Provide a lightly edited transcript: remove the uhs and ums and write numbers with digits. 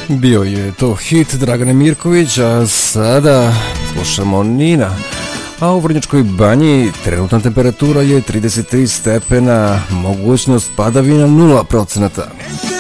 Bio je to hit Dragane Mirković, a sada slušamo Nina. A u Vrnjačkoj Banji trenutna temperatura je 33 stepena, mogućnost padavina 0%.